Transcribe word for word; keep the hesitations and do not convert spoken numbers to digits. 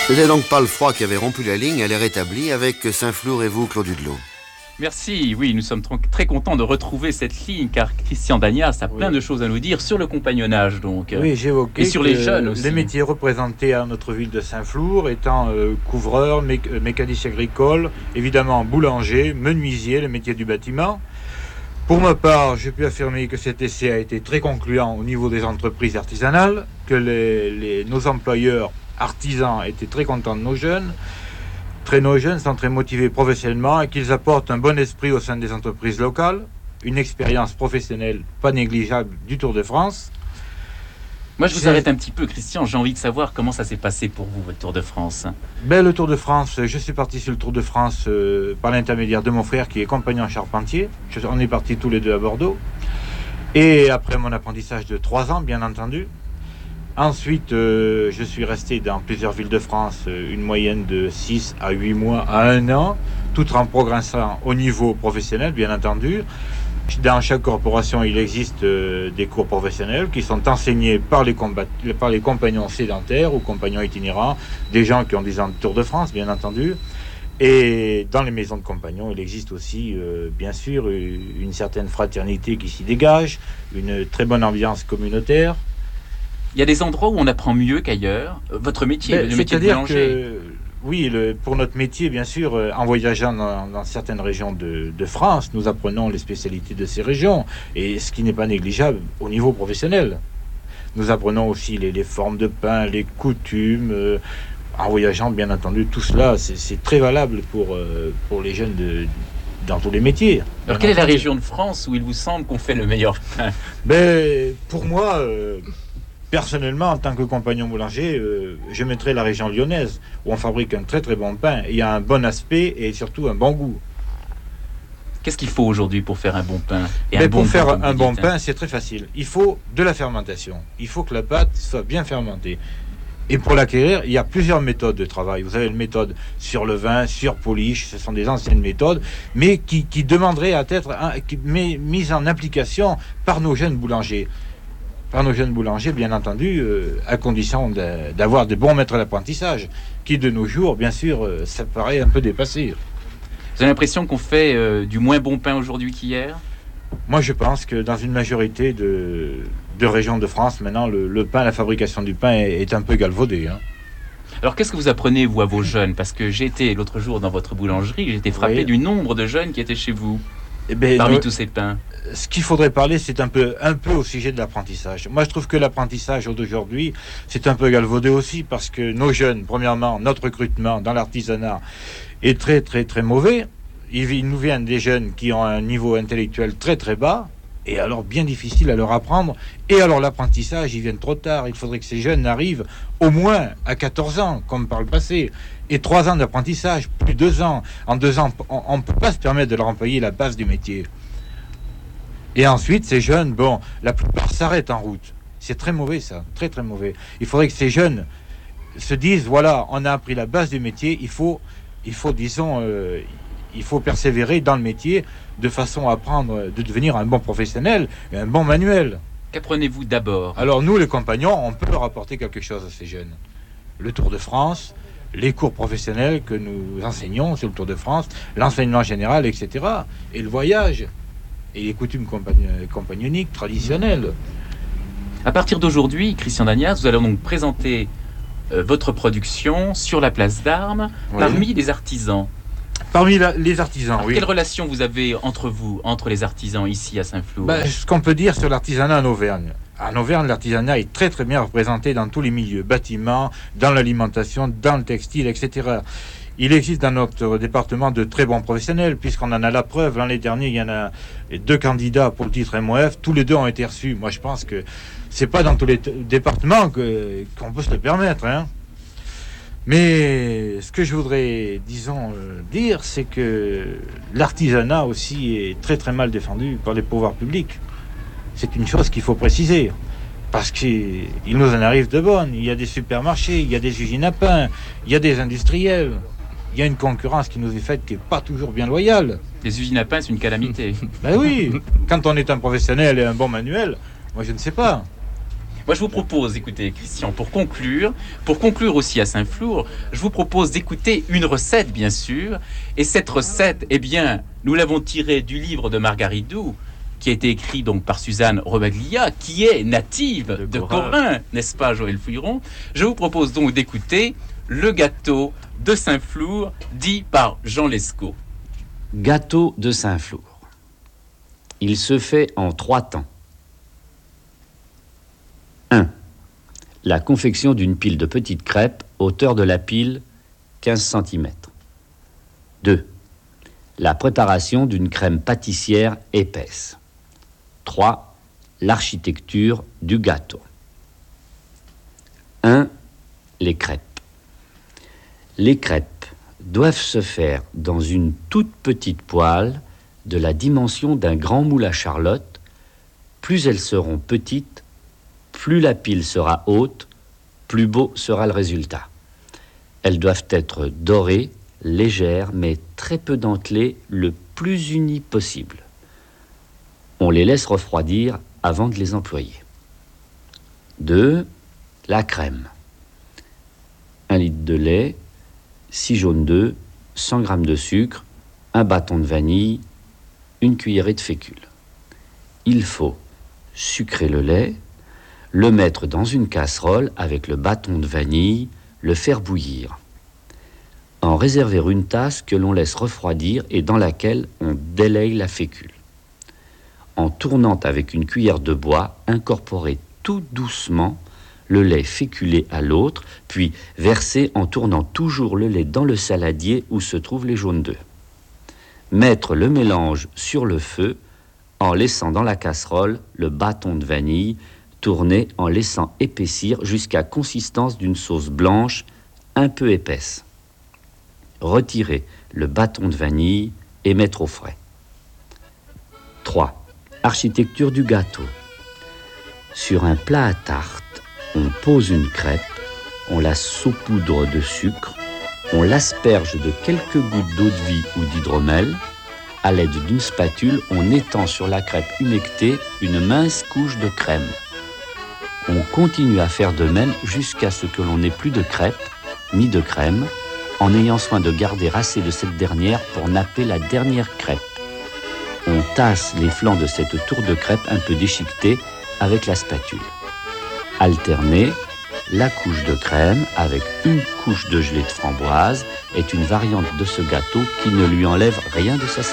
C'était donc pas le froid qui avait rompu la ligne, elle est rétablie avec Saint-Flour et vous, Claude Hudelot. Merci, oui, nous sommes très contents de retrouver cette ligne car Christian Danias a plein oui. de choses à nous dire sur le compagnonnage donc. Oui, j'ai évoqué et sur les jeunes aussi. Les métiers représentés à notre ville de Saint-Flour étant euh, couvreur, mé mécanicien agricole, évidemment boulanger, menuisier, les métiers du bâtiment. Pour ma part, je peux affirmer que cet essai a été très concluant au niveau des entreprises artisanales, que les, les, nos employeurs artisans étaient très contents de nos jeunes. Très nos jeunes sont très motivés professionnellement et qu'ils apportent un bon esprit au sein des entreprises locales, une expérience professionnelle pas négligeable du Tour de France. Moi, je vous arrête un petit peu, Christian. J'ai envie de savoir comment ça s'est passé pour vous, votre Tour de France. Ben, le Tour de France, je suis parti sur le Tour de France euh, par l'intermédiaire de mon frère qui est compagnon charpentier. On est partis tous les deux à Bordeaux. Et après mon apprentissage de trois ans, bien entendu. Ensuite, euh, je suis resté dans plusieurs villes de France, euh, une moyenne de six à huit mois à un an, tout en progressant au niveau professionnel, bien entendu. Dans chaque corporation, il existe euh, des cours professionnels qui sont enseignés par les, par les compagnons sédentaires ou compagnons itinérants, des gens qui ont des ans de Tour de France, bien entendu. Et dans les maisons de compagnons, il existe aussi, euh, bien sûr, une certaine fraternité qui s'y dégage, une très bonne ambiance communautaire. Il y a des endroits où on apprend mieux qu'ailleurs. Votre métier, ben, le métier de boulanger. Que, oui, le, pour notre métier, bien sûr, euh, en voyageant dans, dans certaines régions de, de France, nous apprenons les spécialités de ces régions, et ce qui n'est pas négligeable au niveau professionnel. Nous apprenons aussi les, les formes de pain, les coutumes. Euh, en voyageant, bien entendu, tout cela, c'est très valable pour, euh, pour les jeunes de, dans tous les métiers. Alors, quelle entendu. est la région de France où il vous semble qu'on fait le meilleur pain? Ben, pour moi... Euh, Personnellement, en tant que compagnon boulanger, euh, je mettrais la région lyonnaise, où on fabrique un très très bon pain. Il y a un bon aspect et surtout un bon goût. Qu'est-ce qu'il faut aujourd'hui pour faire un bon pain et Mais un Pour bon faire pain, un bon pain, c'est très facile. Il faut de la fermentation. Il faut que la pâte soit bien fermentée. Et pour l'acquérir, il y a plusieurs méthodes de travail. Vous avez une méthode sur le vin, sur polish, ce sont des anciennes méthodes, mais qui, qui demanderaient à être hein, qui, mais, mises en application par nos jeunes boulangers. Par nos jeunes boulangers, bien entendu, euh, à condition d'avoir de bons maîtres d'apprentissage, qui de nos jours, bien sûr, euh, ça paraît un peu dépassé. Vous avez l'impression qu'on fait euh, du moins bon pain aujourd'hui qu'hier? Moi, je pense que dans une majorité de, de régions de France, maintenant, le, le pain, la fabrication du pain est, est un peu galvaudée. Hein. Alors, qu'est-ce que vous apprenez, vous, à vos jeunes? Parce que j'ai été l'autre jour dans votre boulangerie, j'ai été frappé oui. du nombre de jeunes qui étaient chez vous, eh ben, parmi nous, tous ces pains. Ce qu'il faudrait parler, c'est un peu, un peu au sujet de l'apprentissage. Moi, je trouve que l'apprentissage d'aujourd'hui, c'est un peu galvaudé aussi, parce que nos jeunes, premièrement, notre recrutement dans l'artisanat est très, très, très mauvais. Ils nous viennent des jeunes qui ont un niveau intellectuel très, très bas, et alors bien difficile à leur apprendre. Et alors l'apprentissage, ils viennent trop tard. Il faudrait que ces jeunes arrivent au moins à quatorze ans, comme par le passé. Et trois ans d'apprentissage, plus deux ans. En deux ans, on ne peut pas se permettre de leur employer la base du métier. Et ensuite, ces jeunes, bon, la plupart s'arrêtent en route. C'est très mauvais, ça, très très mauvais. Il faudrait que ces jeunes se disent, voilà, on a appris la base du métier, il faut, il faut disons, euh, il faut persévérer dans le métier de façon à apprendre, de devenir un bon professionnel, et un bon manuel. Qu'apprenez-vous d'abord? Alors nous, les compagnons, on peut leur apporter quelque chose à ces jeunes. Le Tour de France, les cours professionnels que nous enseignons sur le Tour de France, l'enseignement général, et cetera. Et le voyage. Et les coutumes compagnoniques traditionnelles. À partir d'aujourd'hui, Christian Danias, vous allez donc présenter euh, votre production sur la place d'Armes oui. parmi les artisans. Parmi la, les artisans, Alors, oui. Quelle relation vous avez entre vous, entre les artisans ici à Saint-Flour? Ben, ce qu'on peut dire sur l'artisanat en Auvergne. En Auvergne, l'artisanat est très très bien représenté dans tous les milieux, bâtiments, dans l'alimentation, dans le textile, et cetera. Il existe dans notre département de très bons professionnels, puisqu'on en a la preuve. L'année dernière, il y en a deux candidats pour le titre M O F. Tous les deux ont été reçus. Moi, je pense que c'est pas dans tous les départements que, qu'on peut se le permettre. Hein. Mais ce que je voudrais, disons, euh, dire, c'est que l'artisanat aussi est très très mal défendu par les pouvoirs publics. C'est une chose qu'il faut préciser. Parce qu'il nous en arrive de bonnes. Il y a des supermarchés, il y a des usines à pain, il y a des industriels. Il y a une concurrence qui nous est faite qui n'est pas toujours bien loyale. Les usines à pain, c'est une calamité. Ben oui, quand on est un professionnel et un bon manuel, moi je ne sais pas. Moi, je vous propose, écoutez, Christian, pour conclure, pour conclure aussi à Saint-Flour, je vous propose d'écouter une recette, bien sûr. Et cette recette, eh bien, nous l'avons tirée du livre de Margaridou, qui a été écrit donc par Suzanne Robaglia, qui est native de, de Corin, n'est-ce pas, Joël Fouilleron? Je vous propose donc d'écouter le gâteau de Saint-Flour, dit par Jean Lescaut. Gâteau de Saint-Flour. Il se fait en trois temps. un. La confection d'une pile de petites crêpes, hauteur de la pile quinze centimètres. deux. La préparation d'une crème pâtissière épaisse. trois. L'architecture du gâteau. un. Les crêpes. Les crêpes doivent se faire dans une toute petite poêle de la dimension d'un grand moule à charlotte. Plus elles seront petites, plus la pile sera haute, plus beau sera le résultat. Elles doivent être dorées, légères, mais très peu dentelées, le plus unies possible. On les laisse refroidir avant de les employer. deux. La crème. un litre de lait, six jaunes d'œufs, cent grammes de sucre, un bâton de vanille, une cuillerée de fécule. Il faut sucrer le lait, le mettre dans une casserole avec le bâton de vanille, le faire bouillir. En réserver une tasse que l'on laisse refroidir et dans laquelle on délaye la fécule. En tournant avec une cuillère de bois, incorporer tout doucement le lait féculé à l'autre, puis verser en tournant toujours le lait dans le saladier où se trouvent les jaunes d'œufs. Mettre le mélange sur le feu en laissant dans la casserole le bâton de vanille, tourner en laissant épaissir jusqu'à consistance d'une sauce blanche un peu épaisse. Retirer le bâton de vanille et mettre au frais. trois. Architecture du gâteau. Sur un plat à tarte, on pose une crêpe, on la saupoudre de sucre, on l'asperge de quelques gouttes d'eau de vie ou d'hydromel. À l'aide d'une spatule, on étend sur la crêpe humectée une mince couche de crème. On continue à faire de même jusqu'à ce que l'on n'ait plus de crêpe ni de crème, en ayant soin de garder assez de cette dernière pour napper la dernière crêpe. On tasse les flancs de cette tour de crêpe un peu déchiquetée avec la spatule. Alterner la couche de crème avec une couche de gelée de framboise est une variante de ce gâteau qui ne lui enlève rien de sa saveur.